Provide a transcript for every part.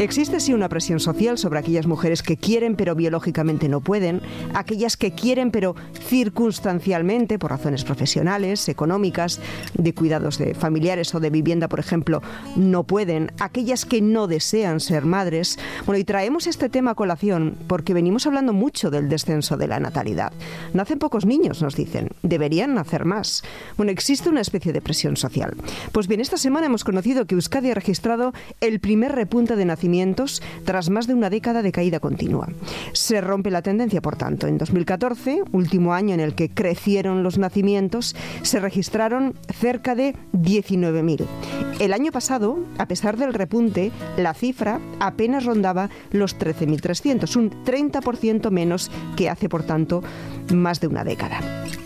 Existe sí una presión social sobre aquellas mujeres que quieren pero biológicamente no pueden, aquellas que quieren pero circunstancialmente, por razones profesionales, económicas, de cuidados de familiares o de vivienda, por ejemplo, no pueden, aquellas que no desean ser madres. Bueno, y traemos este tema a colación porque venimos hablando mucho del descenso de la natalidad. Nacen pocos niños, nos dicen, deberían nacer más. Bueno, existe una especie de presión social. Pues bien, esta semana hemos conocido que Euskadi ha registrado el primer repunte de nacimientos tras más de una década de caída continua. Se rompe la tendencia, por tanto. En 2014, último año en el que crecieron los nacimientos, se registraron cerca de 19.000. El año pasado, a pesar del repunte, la cifra apenas rondaba los 13.300, un 30% menos que hace, por tanto, más de una década.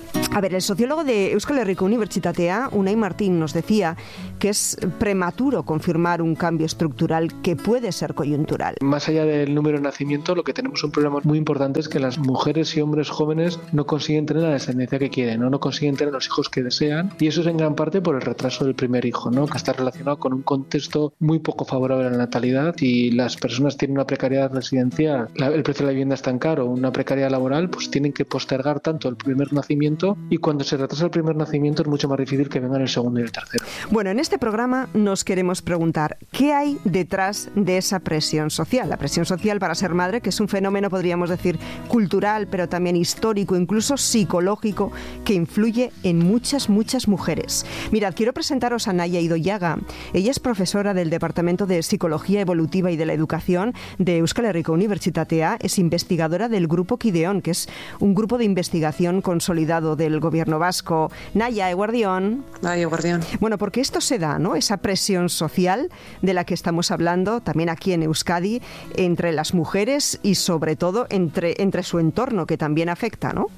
A ver, el sociólogo de Euskal Herriko Unibertsitatea, Unai Martín, nos decía que es prematuro confirmar un cambio estructural que puede ser coyuntural. Más allá del número de nacimientos, lo que tenemos un problema muy importante es que las mujeres y hombres jóvenes no consiguen tener la descendencia que quieren, no consiguen tener los hijos que desean, y eso es en gran parte por el retraso del primer hijo, ¿no? Que está relacionado con un contexto muy poco favorable a la natalidad, y las personas tienen una precariedad residencial, el precio de la vivienda es tan caro, una precariedad laboral, pues tienen que postergar tanto el primer nacimiento, y cuando se retrasa el primer nacimiento es mucho más difícil que vengan el segundo y el tercero. Bueno, en este programa nos queremos preguntar ¿qué hay detrás de esa presión social? La presión social para ser madre, que es un fenómeno, podríamos decir, cultural, pero también histórico, incluso psicológico, que influye en muchas mujeres. Mirad, quiero presentaros a Nahia Idoyaga. Ella es profesora del Departamento de Psicología Evolutiva y de la Educación de Euskal Herriko Unibertsitatea, es investigadora del Grupo Kideon, que es un grupo de investigación consolidado del gobierno vasco. Nahia, eguardión. Eguardión. Bueno, porque esto se da, ¿no? Esa presión social de la que estamos hablando también aquí en Euskadi entre las mujeres y sobre todo entre su entorno, que también afecta, ¿no?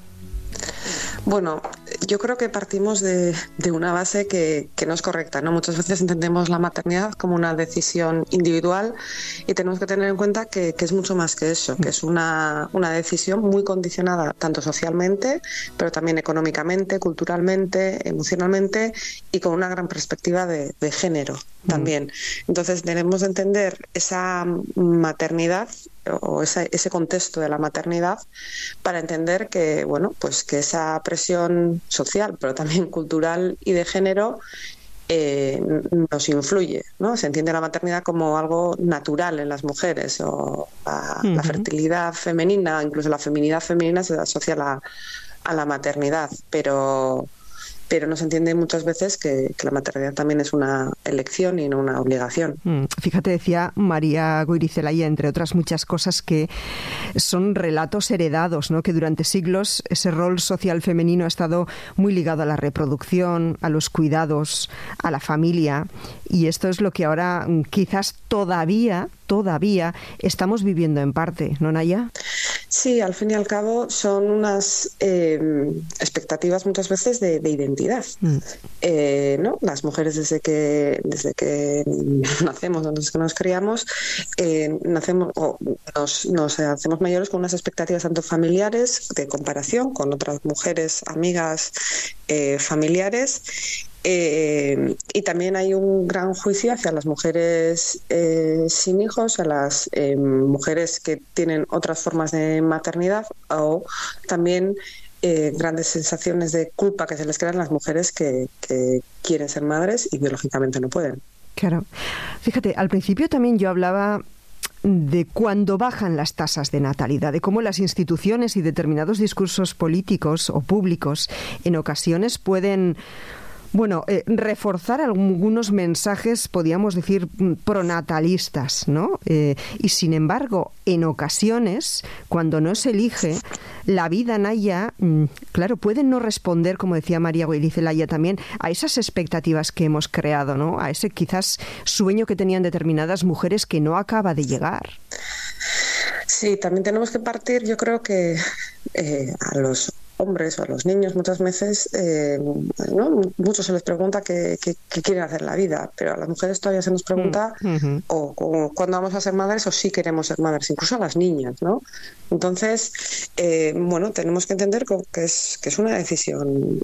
Bueno, yo creo que partimos de una base que no es correcta, ¿no? Muchas veces entendemos la maternidad como una decisión individual y tenemos que tener en cuenta que es mucho más que eso, que es una decisión muy condicionada tanto socialmente, pero también económicamente, culturalmente, emocionalmente y con una gran perspectiva de género también. Entonces debemos de entender esa maternidad o ese contexto de la maternidad para entender que, bueno, pues que esa presión social, pero también cultural y de género nos influye, ¿no? Se entiende la maternidad como algo natural en las mujeres, o la fertilidad femenina, incluso la feminidad femenina se asocia a la maternidad, pero no se entiende muchas veces que la maternidad también es una elección y no una obligación. Fíjate, decía María Goirizelaya, entre otras muchas cosas, que son relatos heredados, ¿no? Que durante siglos ese rol social femenino ha estado muy ligado a la reproducción, a los cuidados, a la familia, y esto es lo que ahora quizás todavía estamos viviendo en parte, ¿no, Nahia? Sí, al fin y al cabo son unas expectativas muchas veces de identidad. ¿No? Las mujeres desde que nacemos, desde que nos criamos, nacemos o nos hacemos mayores con unas expectativas tanto familiares, de comparación con otras mujeres, amigas, familiares. Y también hay un gran juicio hacia las mujeres sin hijos, a las mujeres que tienen otras formas de maternidad, o también grandes sensaciones de culpa que se les crean a las mujeres que quieren ser madres y biológicamente no pueden. Claro. Fíjate, al principio también yo hablaba de cuando bajan las tasas de natalidad, de cómo las instituciones y determinados discursos políticos o públicos en ocasiones pueden reforzar algunos mensajes, podríamos decir, pronatalistas, ¿no? Y sin embargo, en ocasiones, cuando no se elige, la vida, Nahia, claro, puede no responder, como decía María Goirizelaya también, a esas expectativas que hemos creado, ¿no? A ese quizás sueño que tenían determinadas mujeres que no acaba de llegar. Sí, también tenemos que partir, yo creo que a los hombres o a los niños muchas veces, ¿no? Muchos se les pregunta qué quieren hacer en la vida, pero a las mujeres todavía se nos pregunta o cuándo vamos a ser madres o si queremos ser madres, incluso a las niñas, ¿no? Entonces, tenemos que entender que es una decisión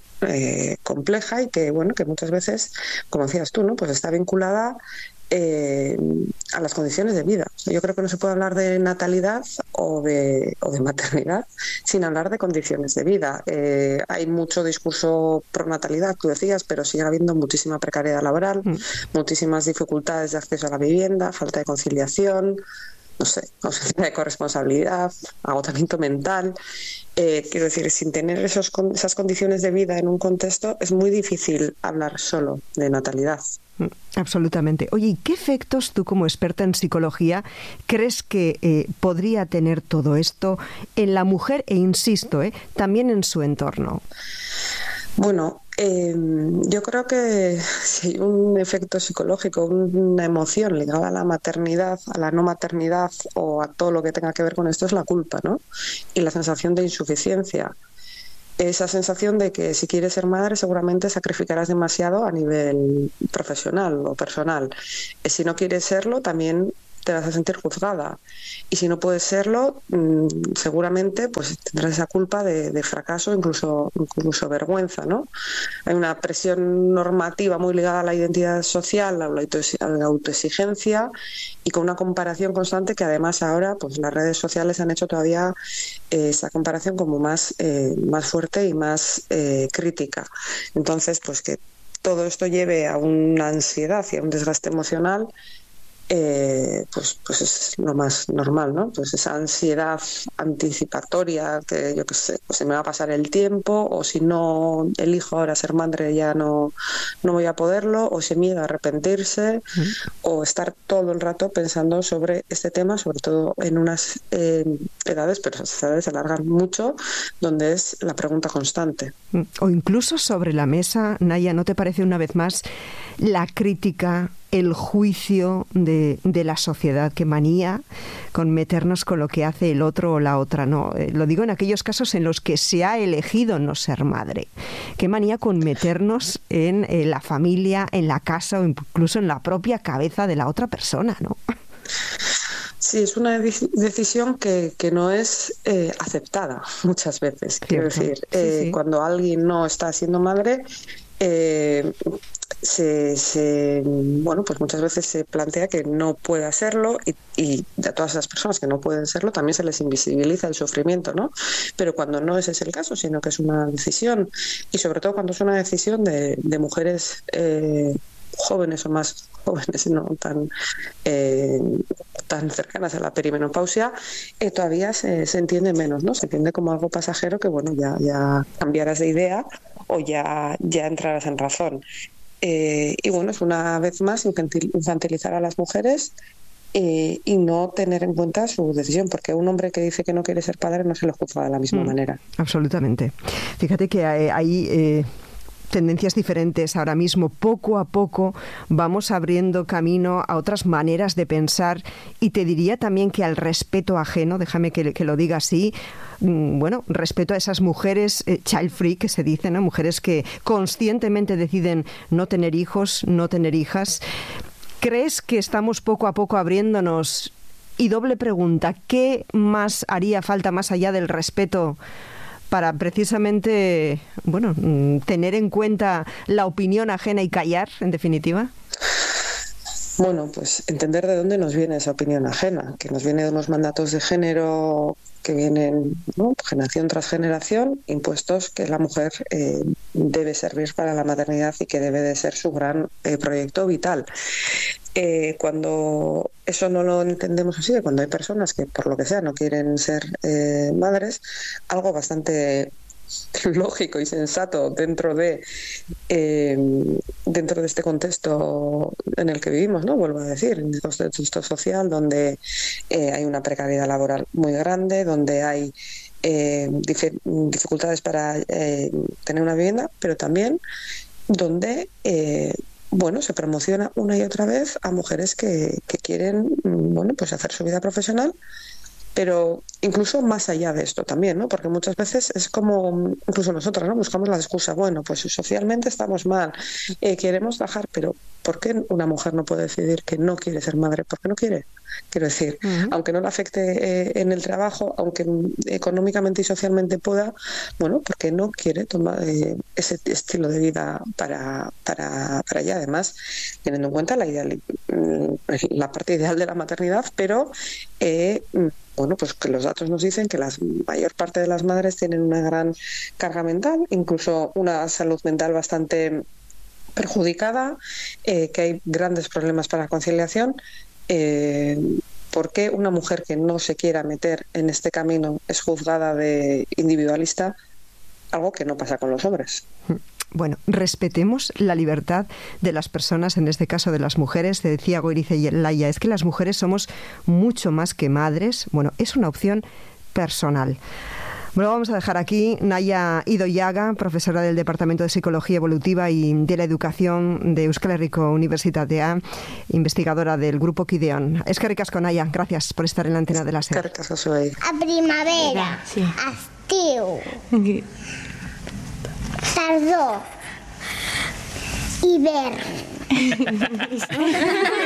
compleja y que muchas veces, como decías tú, ¿no? Pues está vinculada a las condiciones de vida. Yo creo que no se puede hablar de natalidad o de maternidad sin hablar de condiciones de vida. Hay mucho discurso pro natalidad, tú decías, pero sigue habiendo muchísima precariedad laboral, muchísimas dificultades de acceso a la vivienda, falta de conciliación, no sé, ausencia de corresponsabilidad, agotamiento mental. Quiero decir, sin tener esas condiciones de vida en un contexto, es muy difícil hablar solo de natalidad. Absolutamente. Oye, ¿y qué efectos tú, como experta en psicología, crees que podría tener todo esto en la mujer e, insisto, también en su entorno? Bueno, yo creo que si hay un efecto psicológico, una emoción ligada a la maternidad, a la no maternidad o a todo lo que tenga que ver con esto, es la culpa, ¿no? Y la sensación de insuficiencia. Esa sensación de que si quieres ser madre seguramente sacrificarás demasiado a nivel profesional o personal. Si no quieres serlo, también te vas a sentir juzgada. Y si no puedes serlo, seguramente pues tendrás esa culpa de fracaso, incluso vergüenza, ¿no? Hay una presión normativa muy ligada a la identidad social, a la autoexigencia y con una comparación constante que además ahora pues las redes sociales han hecho todavía esa comparación como más fuerte y más crítica. Entonces, pues que todo esto lleve a una ansiedad y a un desgaste emocional, pues es lo más normal, ¿no? Pues esa ansiedad anticipatoria que yo qué sé, pues se me va a pasar el tiempo, o si no elijo ahora ser madre ya no voy a poderlo, o ese miedo a arrepentirse, o estar todo el rato pensando sobre este tema, sobre todo en unas edades, pero esas edades se alargan mucho, donde es la pregunta constante. O incluso sobre la mesa, Naya, ¿no te parece una vez más la crítica, el juicio de la sociedad? Qué manía con meternos con lo que hace el otro o la otra, ¿no? Lo digo en aquellos casos en los que se ha elegido no ser madre. Qué manía con meternos en la familia, en la casa o incluso en la propia cabeza de la otra persona, ¿no? Sí, es una decisión que no es aceptada muchas veces. Quiero decir, sí. Cuando alguien no está siendo madre, bueno, pues muchas veces se plantea que no puede hacerlo y a todas esas personas que no pueden serlo también se les invisibiliza el sufrimiento, ¿no? Pero cuando no ese es el caso, sino que es una decisión, y sobre todo cuando es una decisión de mujeres jóvenes o más jóvenes, no tan cercanas a la perimenopausia, todavía se entiende menos, ¿no? Se entiende como algo pasajero que, bueno, ya cambiarás de idea o ya entrarás en razón. Y bueno, es una vez más infantilizar a las mujeres y no tener en cuenta su decisión, porque un hombre que dice que no quiere ser padre no se lo juzga de la misma manera. Absolutamente. Fíjate que hay tendencias diferentes ahora mismo. Poco a poco vamos abriendo camino a otras maneras de pensar, y te diría también que al respeto ajeno, déjame que lo diga así, bueno, respeto a esas mujeres child free que se dice, ¿no? Mujeres que conscientemente deciden no tener hijos, no tener hijas. ¿Crees que estamos poco a poco abriéndonos? Y doble pregunta, ¿qué más haría falta más allá del respeto para precisamente, bueno, tener en cuenta la opinión ajena y callar, en definitiva? Bueno, pues entender de dónde nos viene esa opinión ajena, que nos viene de unos mandatos de género que vienen, ¿no?, generación tras generación, impuestos que la mujer debe servir para la maternidad y que debe de ser su gran proyecto vital. Cuando eso no lo entendemos así, cuando hay personas que por lo que sea no quieren ser madres, algo bastante lógico y sensato dentro de este contexto en el que vivimos, ¿no? Vuelvo a decir, en este contexto social donde hay una precariedad laboral muy grande, donde hay dificultades para tener una vivienda, pero también donde bueno, se promociona una y otra vez a mujeres que quieren, bueno, pues hacer su vida profesional pero incluso más allá de esto también, ¿no? Porque muchas veces es como, incluso nosotras, ¿no? Buscamos la excusa, bueno, pues socialmente estamos mal, queremos bajar, pero ¿por qué una mujer no puede decidir que no quiere ser madre? ¿Por qué no quiere? Quiero decir, aunque no le afecte en el trabajo, aunque económicamente y socialmente pueda, bueno, porque no quiere tomar ese estilo de vida para allá. Además, teniendo en cuenta la parte ideal de la maternidad, pero bueno, pues que los datos nos dicen que la mayor parte de las madres tienen una gran carga mental, incluso una salud mental bastante perjudicada, que hay grandes problemas para la conciliación. ¿Por qué una mujer que no se quiera meter en este camino es juzgada de individualista? Algo que no pasa con los hombres. Bueno, respetemos la libertad de las personas, en este caso de las mujeres. Te decía Goirizelaia, es que las mujeres somos mucho más que madres. Bueno, es una opción personal. Bueno, vamos a dejar aquí. Nahia Idoiaga, profesora del Departamento de Psicología Evolutiva y de la Educación de Euskal Herriko Unibertsitatea, investigadora del Grupo Kideon. Eskerrik asko, Nahia. Gracias por estar en la antena de la SER. Eskerrik asko zuei. A primavera, sí. Estiu, tardor, hivern.